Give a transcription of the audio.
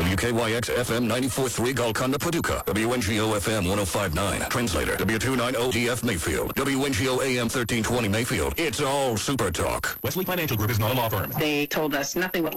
WKYX FM 94.3 Golconda, Paducah. WNGO FM 105.9. Translator, W290DF Mayfield. WNGO AM 1320 Mayfield. It's all Super Talk. Wesley Financial Group is not a law firm. They told us nothing would